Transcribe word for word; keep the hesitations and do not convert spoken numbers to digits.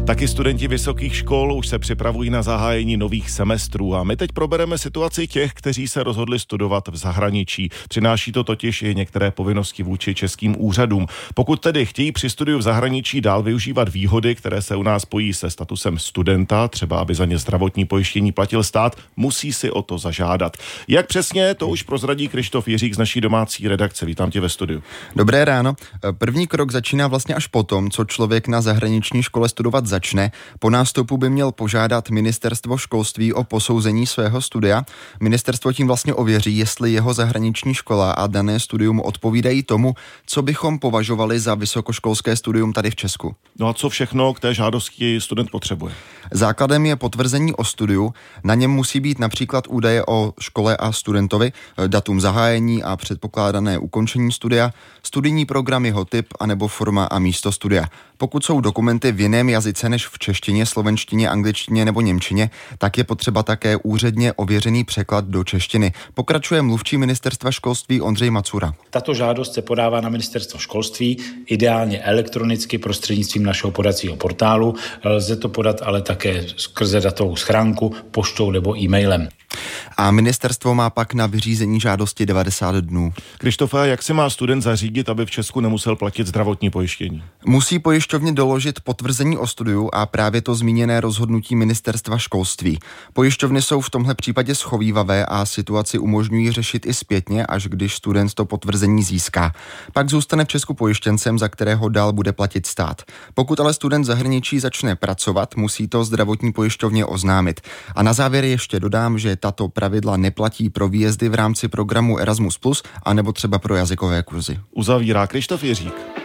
Taky studenti vysokých škol už se připravují na zahájení nových semestrů a my teď probereme situaci těch, kteří se rozhodli studovat v zahraničí. Přináší to totiž i některé povinnosti vůči českým úřadům. Pokud tedy chtějí při studiu v zahraničí dál využívat výhody, které se u nás spojí se statusem studenta, třeba aby za ně zdravotní pojištění platil stát, musí si o to zažádat. Jak přesně, to už prozradí Krištof Jiřík z naší domácí redakce. Vítám tě ve studiu. Dobré ráno. První krok začíná vlastně až potom, co člověk na zahraniční škole studovat začne. Po nástupu by měl požádat ministerstvo školství o posouzení svého studia. Ministerstvo tím vlastně ověří, jestli jeho zahraniční škola a dané studium odpovídají tomu, co bychom považovali za vysokoškolské studium tady v Česku. No a co všechno k té žádosti student potřebuje? Základem je potvrzení o studiu. Na něm musí být například údaje o škole a studentovi, datum zahájení a předpokládané ukončení studia, studijní program, jeho typ anebo forma a místo studia. Pokud jsou dokumenty v jiném jazyce než v češtině, slovenštině, angličtině nebo němčině, tak je potřeba také úředně ověřený překlad do češtiny. Pokračuje mluvčí ministerstva školství Ondřej Macura. Tato žádost se podává na ministerstvo školství, ideálně elektronicky prostřednictvím našeho podacího portálu. Lze to podat ale také skrze datovou schránku, poštou nebo e-mailem. A ministerstvo má pak na vyřízení žádosti devadesát dnů. Krištofe, jak si má student zařídit, aby v Česku nemusel platit zdravotní pojištění? Musí pojišťovně doložit potvrzení o studiu a právě to zmíněné rozhodnutí ministerstva školství. Pojišťovny jsou v tomhle případě schovívavé a situaci umožňují řešit i zpětně, až když student to potvrzení získá. Pak zůstane v Česku pojištěncem, za kterého dál bude platit stát. Pokud ale student v zahraničí začne pracovat, musí to zdravotní pojišťovně oznámit. A na závěr ještě dodám, že tato pravidla neplatí pro výjezdy v rámci programu Erasmus plus, anebo třeba pro jazykové kurzy. Uzavírá Krištof Jiřík.